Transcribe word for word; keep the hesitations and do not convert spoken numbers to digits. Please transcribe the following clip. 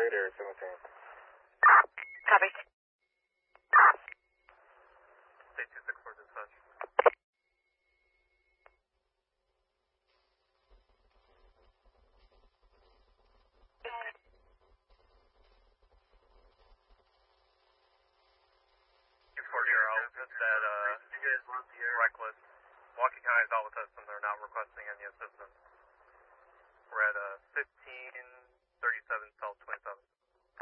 radar seventeen. Copy. State two six four dispatch. two four zero, that uh, reckless. Milwaukee County is out with us and they're not requesting any assistance. We're at uh, fifteen thirty-seven South twenty-seven.